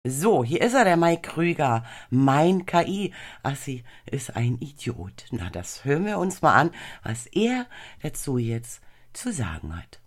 So, hier ist er, der Mike Krüger, mein KI. Ach, sie ist ein Idiot. Na, das hören wir uns mal an, was er dazu jetzt zu sagen hat.